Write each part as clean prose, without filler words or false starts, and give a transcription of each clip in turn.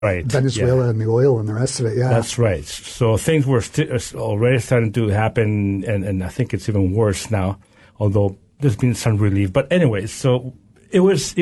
Right. Venezuela and the oil and the rest of it. Yeah, that's right. So things were already starting to happen, and I think it's even worse now. Although there's been some relief, but anyway, so it was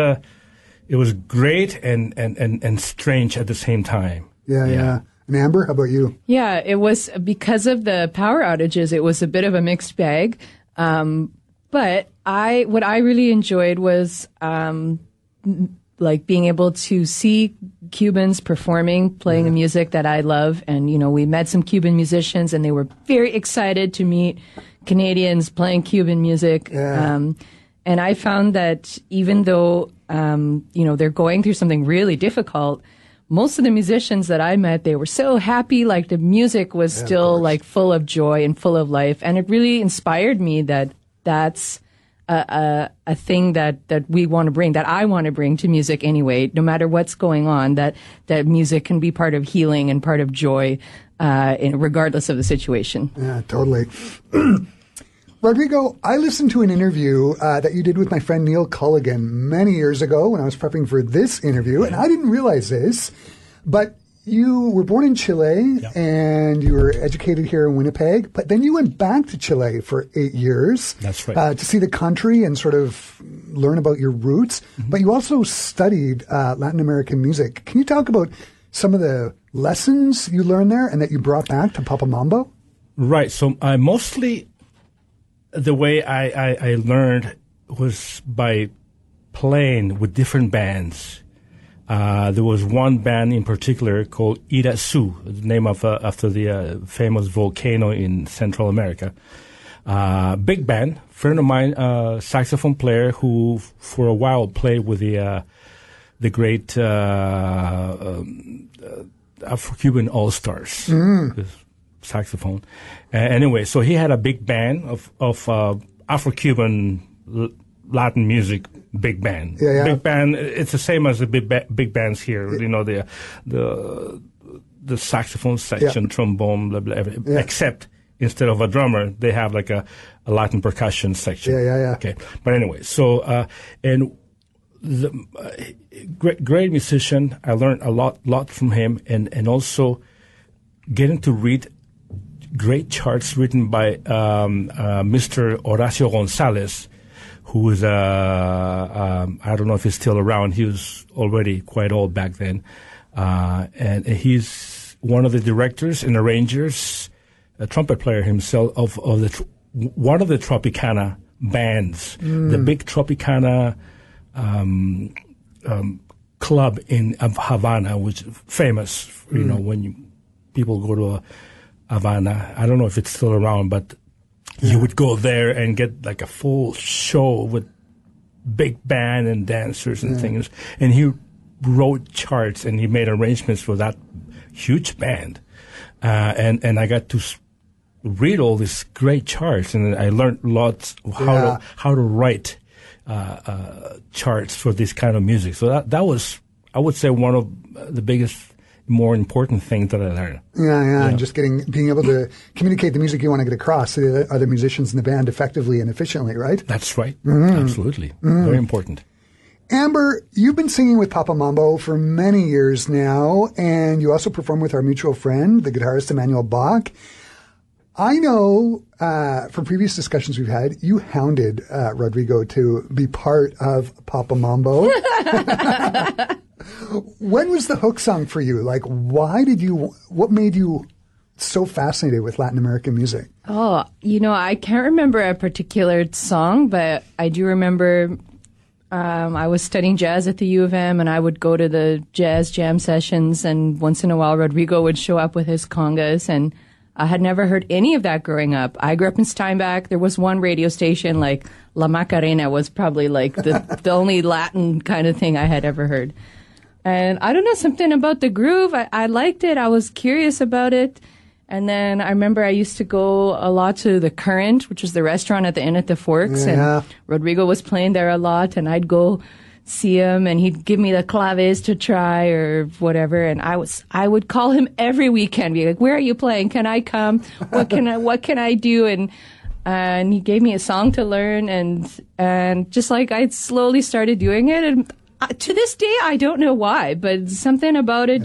great and strange at the same time. Yeah. And Amber, how about you? Yeah, it was because of the power outages. It was a bit of a mixed bag, but what I really enjoyed was like being able to see Cubans performing, playing the music that I love. And, we met some Cuban musicians and they were very excited to meet Canadians playing Cuban music. Yeah. And I found that even though, they're going through something really difficult, most of the musicians that I met, they were so happy, like the music was still like full of joy and full of life. And it really inspired me that that's a thing that we want to bring, that I want to bring to music anyway, no matter what's going on, that music can be part of healing and part of joy, regardless of the situation. Yeah, totally. Rodrigo, I listened to an interview that you did with my friend Neil Culligan many years ago when I was prepping for this interview, and I didn't realize this, but you were born in Chile and you were educated here in Winnipeg, but then you went back to Chile for 8 years. That's right. To see the country and sort of learn about your roots. Mm-hmm. But you also studied Latin American music. Can you talk about some of the lessons you learned there and that you brought back to Papa Mambo? Right. So mostly the way I learned was by playing with different bands. There was one band in particular called Irasu, the name after the famous volcano in Central America. Big band, friend of mine, saxophone player who for a while played with the great Afro-Cuban All-Stars, saxophone. Anyway, so he had a big band of Afro-Cuban Latin music. Big band. Yeah. Big band. It's the same as the big bands here. Yeah. The saxophone section, trombone, blah, blah, blah, except instead of a drummer, they have like a Latin percussion section. Yeah. Okay. But anyway, so and the great musician. I learned a lot from him, and also getting to read great charts written by Mr. Horacio Gonzalez, who is, I don't know if he's still around. He was already quite old back then. And he's one of the directors and arrangers, a trumpet player himself, of one of the Tropicana bands, the big Tropicana club in Havana, which is famous, when people go to Havana. I don't know if it's still around, but you would go there and get like a full show with big band and dancers and things. And he wrote charts and he made arrangements for that huge band. And I got to read all these great charts, and I learned lots how to write charts for this kind of music. So that was, I would say, one of the biggest, more important things that I learned. Yeah. And just being able to communicate the music you want to get across to the other musicians in the band effectively and efficiently, right? That's right. Absolutely. Very important. Amber, you've been singing with Papa Mambo for many years now, and you also perform with our mutual friend, the guitarist Emmanuel Bach. I know from previous discussions we've had, you hounded Rodrigo to be part of Papa Mambo. When was the hook song for you? Like, what made you so fascinated with Latin American music? Oh, I can't remember a particular song, but I do remember I was studying jazz at the U of M, and I would go to the jazz jam sessions, and once in a while Rodrigo would show up with his congas, and I had never heard any of that growing up. I grew up in Steinbach. There was one radio station, like La Macarena was probably like the only Latin kind of thing I had ever heard. And I don't know, something about the groove. I liked it. I was curious about it. And then I remember I used to go a lot to the Current, which was the restaurant at the Inn at the Forks. Yeah. And Rodrigo was playing there a lot. And I'd go see him, and he'd give me the claves to try or whatever. And I would call him every weekend, be like, "Where are you playing? Can I come? What can I do?" And he gave me a song to learn, and just like I slowly started doing it, and To this day, I don't know why, but something about it